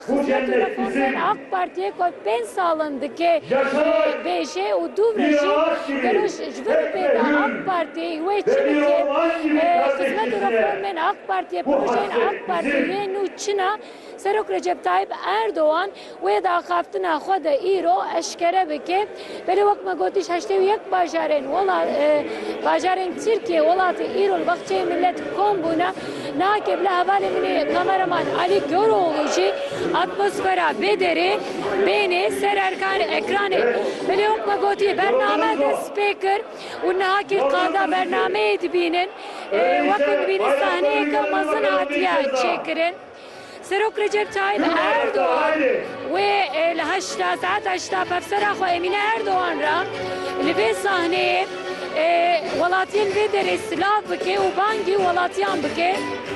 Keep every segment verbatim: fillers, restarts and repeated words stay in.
Reformen AK Parti'ye koy pên salin dike bêje û dûvre jî gelo ji vir pêda AK Parti wê çi dike xizmet û reformen AK Partiye projeyên AK Partiyê nû çina Serok Recep Tayyip Erdoğan wê daxaftina xwe de îro eşkere bike belê wek me gotî heştê û yek bajarên bajarên Tirkiye welatê îro li Bexçeyê Millet kom bûne nake bila hevalê min kameraman Ali Göroğlu jî atmosfera bêderê bênê ser ekranê belê wek me gotî bername dest pê kir û nihakê qada bernameyê dibînin wek dibînin sahneyeke mezin hatiye çêkirin. Serok Recep Tayyip Erdoğan wê li heşta saet heşta pevsera xwe Emine Erdoğan ra li vê sahneyê welatiyên vê derê silav bike û bangî welatiyan bike.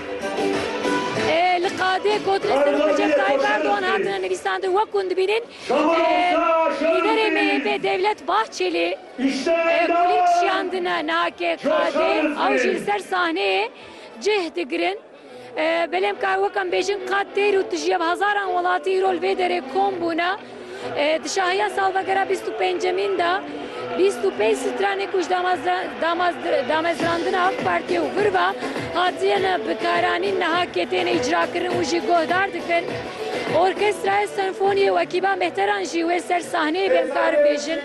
Li qadê gotin Serok Recep Tayyip Erdoğan hatine nivîsandir wek hûn dibînin lîderê M H P Devlet Bahçeli kulîk şiyandine nake qadê ew jî li ser sahneyê cih digirin. Belem kar wekam bêjin qad têr û tijî hezaran welatî îro li vê derê kom bûne di şahiya salvegera bîst û pêncemîn de bîst û pênc stranê ku ji damezrandina AK Partiye û vir ve hatiyene bikaranîn nehakê têne îcrakirin û jî guhdar dikin. Orkestraya senfoniyê û ekîba mehteran jî wê ser sahneyê bêm karin bêjin.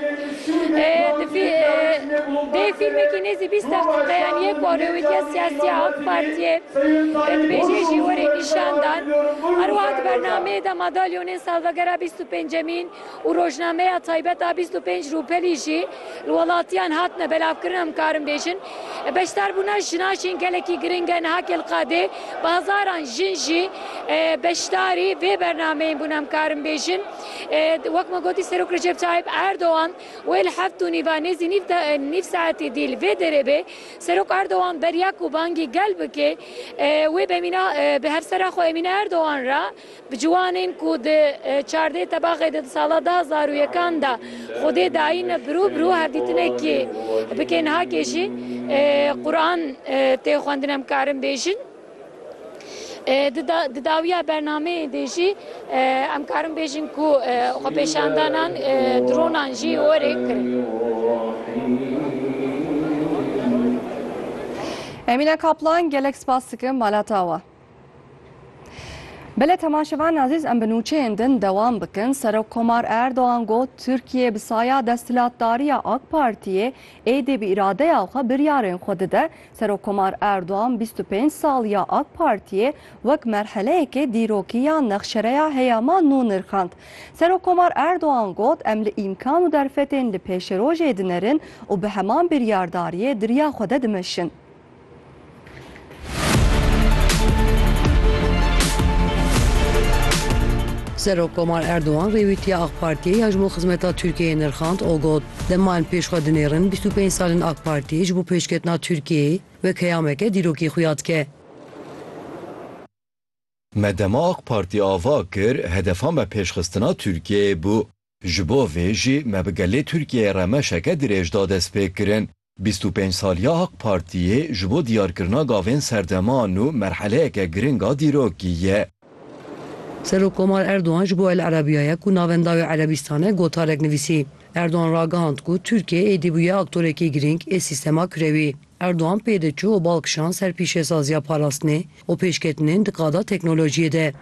Dê fîlmekî nêzî bîst deqîqeyan yek gorewîtiya siyasiya AK Partiye dibêje jî werê nîşandan. Her wiha di bernameyê de madalyonên salvegera bîst û pêncemîn û rojnameya taybeta bîst û pênc rûpelî jî li welatiyan hatine belavkirin em karin bêjin. Beşdarbûna jinaşên gelekî giring e nihakê li qadê bi hezaran jin jî beşdarî vê bernameyên bûne em karin bêjin. Wek me gotî Serok Recep Tayyip Erdoğan wê li heft û nîva nêzî nîv saetê dî li vê derê bê Serok Erdoğan beryak û bangî gel bike wê bi hevsera xwe Emine Erdoğan ra bi ciwanên ku di çardê tebaxê de di sala du hezar û yekan da xwedê dayîne birû birû hevdîtinekê bike nihakê jî Quran tê xwendin em karin bêjin. Di dawiya bernameyê de jî em karin bêjin ku xwepêşandanan dronan jî werê kirin. Emine Kaplan gelek spas dikim malatawa. Belê temaşevan aziz em bi nûçeyên din dewam bikin. Serok Komar Erdoğan got Tirkiye bi saya desthilatdariya AK Partiye êdî bi îradeya xwe biryarên xwe dide. Serok Komar Erdoğan bîst û pênc saliya AK Partiye wek merheleyekê dîrokiya nexşereya heyama nû nirxand. Serok Komar Erdoğan got em li îmkan û derfetên li pêşerojê dinerin û bi heman biryardariyê diriya xwe de dimeşin. Serok Komar Erdoğan rêwîtiya AK Partiyê ya ji bo xizmeta Tirkiyeyê nirxand û got deman pêşxwe dinêrin bîst û pênc salên AK Partiyê ji bo pêşketina Tirkiyeyê wek heyameke dîrokî xuya dike. Me dema AK Parti ava kir hedefan me pêşxistina Tirkiyeyê bû. Ji bo vê jî me bi gelê Tirkiyeyê remeşeke dirêj da dest pê kirin. bîst û pênc saliya AK Partiyê ji bo diyarkirina gavên serdeman û merheleyeke giringa dîrokî ye. Serok Komar Erdoğan ji bo El Arabiyaya ku navendavê Erebîstanê gotarek nivîsî. Erdoğan ragihand ku Tirkiye êdî bûye aktorekî giring ê sîstema kirewî. Erdoğan pêdiçû û balkişan ser pîşesaziya parastinê û pêşketinên di qada teknolojiyê de.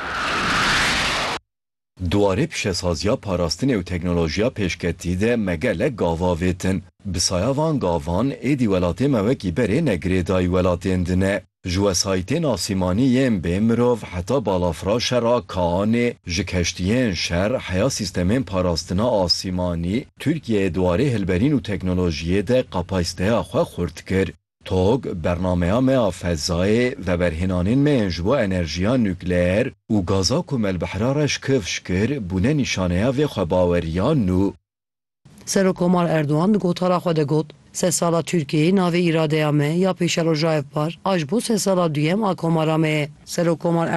Duwarê pîşesaziya parastinê û teknolojiya pêşketî de me gelek gava vêtin. Bi saya van gavan êdî welatê me wekî berê negirêdayî welatên dine. Ji wesaytên asîmanî yên bê mirov heta balafira şera Kaanê ji keştiyên şer heya sîstemên parastina asîmanî Tirkiyeyê duwarê hilberîn û teknolojiyê de kapasiteya xwe xurt kir. Tog bernameya me a fezayê ve berhênanên me yên ji bo enerjiya nükleer û gaza ku melbehra re ji kevş kir bûne nîşaneya vê xwebaweriya nû. Serok Komar Erdoğan di gotara xwe de got sê sala Tirkiyeyê navê îradeya me ya pêşerojayê par a ji bo sê sala duyem a komara me ye. Serok Komar